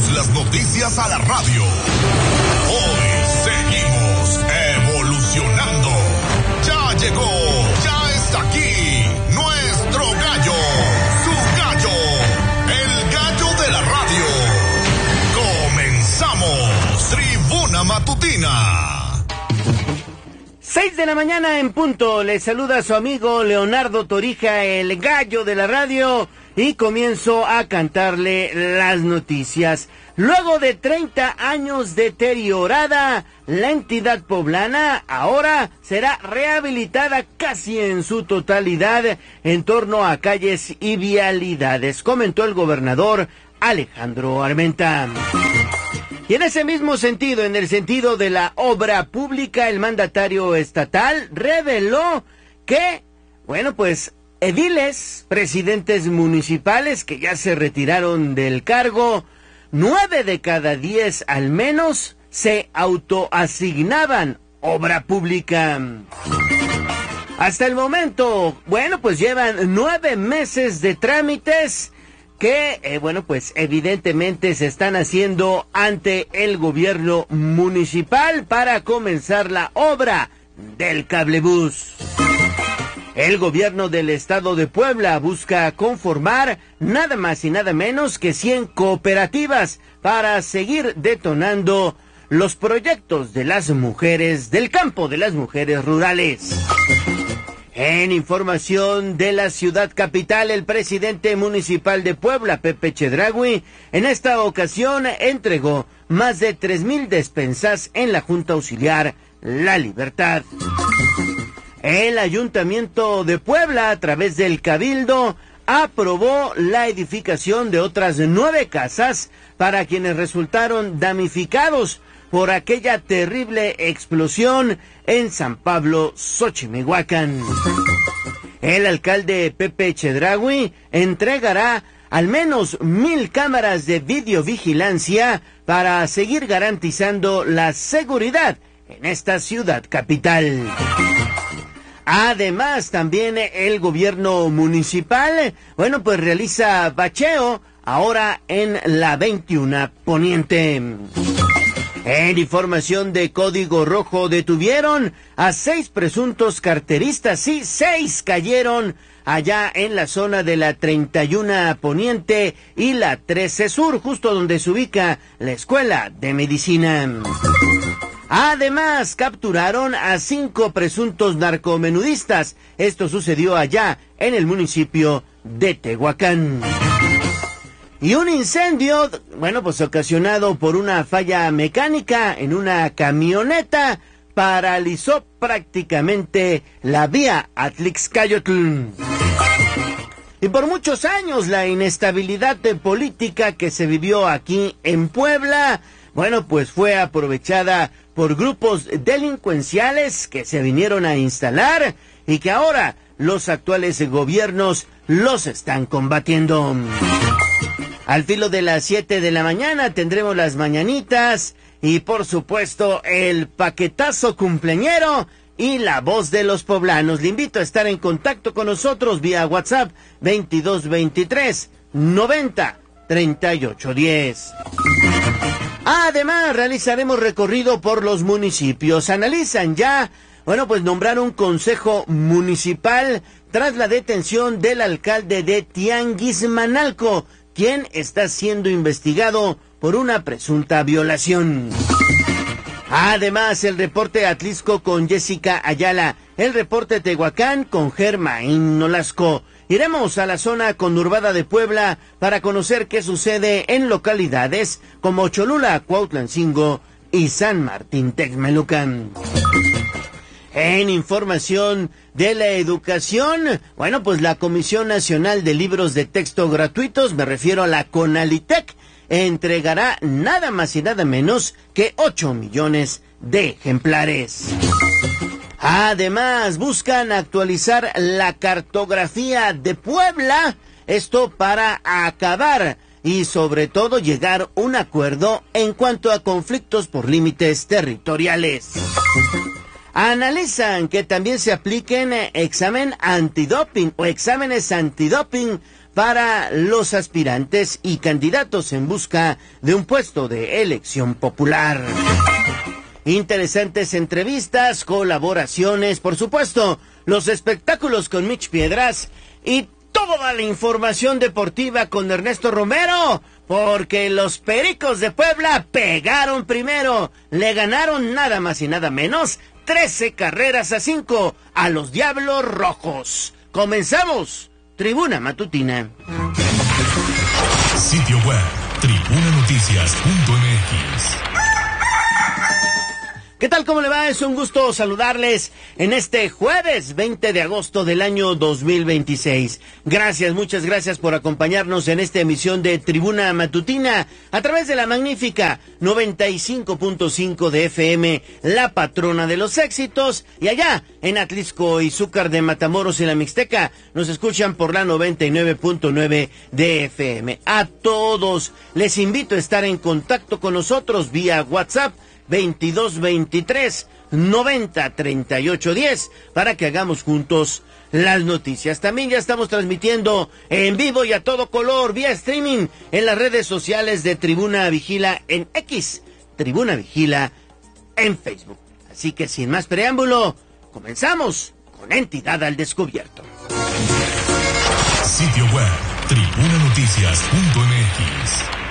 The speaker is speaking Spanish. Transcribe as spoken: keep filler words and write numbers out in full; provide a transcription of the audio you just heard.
llevamos las noticias a la radio. Hoy seguimos evolucionando. Ya llegó, ya está aquí, nuestro gallo, su gallo, el gallo de la radio. Comenzamos, Tribuna Matutina. Seis de la mañana en punto, le saluda a su amigo Leonardo Torija, el gallo de la radio, y comienzo a cantarle las noticias. Luego de treinta años deteriorada, la entidad poblana ahora será rehabilitada casi en su totalidad en torno a calles y vialidades, comentó el gobernador Alejandro Armenta. Y en ese mismo sentido, en el sentido de la obra pública, el mandatario estatal reveló que, bueno, pues, ediles, presidentes municipales que ya se retiraron del cargo, nueve de cada diez al menos se autoasignaban obra pública. Hasta el momento, bueno, pues llevan nueve meses de trámites que, eh, bueno, pues evidentemente se están haciendo ante el gobierno municipal para comenzar la obra del cablebús. El gobierno del estado de Puebla busca conformar nada más y nada menos que cien cooperativas para seguir detonando los proyectos de las mujeres del campo, de las mujeres rurales. En información de la ciudad capital, el presidente municipal de Puebla, Pepe Chedraui, en esta ocasión entregó más de tres mil despensas en la Junta Auxiliar La Libertad. El Ayuntamiento de Puebla, a través del Cabildo, aprobó la edificación de otras nueve casas para quienes resultaron damnificados por aquella terrible explosión en San Pablo, Xochimehuacán. El alcalde Pepe Chedraui entregará al menos mil cámaras de videovigilancia para seguir garantizando la seguridad en esta ciudad capital. Además, también el gobierno municipal, bueno, pues realiza bacheo ahora en la veintiuna Poniente. En información de Código Rojo, detuvieron a seis presuntos carteristas, sí, seis cayeron allá en la zona de la treinta y una Poniente y la trece Sur, justo donde se ubica la Escuela de Medicina. Además, capturaron a cinco presuntos narcomenudistas. Esto sucedió allá en el municipio de Tehuacán. Y un incendio, bueno, pues ocasionado por una falla mecánica en una camioneta, paralizó prácticamente la vía Atlixcayotl. Y por muchos años la inestabilidad de política que se vivió aquí en Puebla, bueno, pues fue aprovechada por grupos delincuenciales que se vinieron a instalar y que ahora los actuales gobiernos los están combatiendo. Al filo de las siete de la mañana tendremos las mañanitas y por supuesto el paquetazo cumpleañero y la voz de los poblanos. Le invito a estar en contacto con nosotros vía WhatsApp veintidós veintitrés noventa treinta y ocho diez. Además, realizaremos recorrido por los municipios. Analizan ya, bueno, pues nombrar un consejo municipal tras la detención del alcalde de Tianguismanalco, quien está siendo investigado por una presunta violación. Además, el reporte Atlisco con Jessica Ayala, el reporte Tehuacán con Germain Nolasco. Iremos a la zona conurbada de Puebla para conocer qué sucede en localidades como Cholula, Cuautlancingo y San Martín Texmelucan. En información de la educación, bueno, pues la Comisión Nacional de Libros de Texto Gratuitos, me refiero a la CONALITEC, entregará nada más y nada menos que ocho millones de ejemplares. Además, buscan actualizar la cartografía de Puebla, esto para acabar y sobre todo llegar a un acuerdo en cuanto a conflictos por límites territoriales. Analizan que también se apliquen examen antidoping o exámenes antidoping para los aspirantes y candidatos en busca de un puesto de elección popular. Interesantes entrevistas, colaboraciones, por supuesto, los espectáculos con Mitch Piedras y toda la información deportiva con Ernesto Romero, porque los Pericos de Puebla pegaron primero, le ganaron nada más y nada menos trece carreras a cinco a los Diablos Rojos. Comenzamos, Tribuna Matutina. Sitio web, tribuna noticias punto m x. ¿Qué tal? ¿Cómo le va? Es un gusto saludarles en este jueves veinte de agosto del año dos mil veintiséis. Gracias, muchas gracias por acompañarnos en esta emisión de Tribuna Matutina a través de la magnífica noventa y cinco punto cinco de F M, la patrona de los éxitos, y allá en Atlisco, Izúcar de Matamoros y la Mixteca nos escuchan por la noventa y nueve punto nueve de F M. A todos les invito a estar en contacto con nosotros vía WhatsApp veintidós veintitrés noventa treinta y ocho diez para que hagamos juntos las noticias. También ya estamos transmitiendo en vivo y a todo color vía streaming en las redes sociales de Tribuna Vigila en X, Tribuna Vigila en Facebook. Así que sin más preámbulo, comenzamos con Entidad al Descubierto. Sitio web, tribuna noticias punto m x.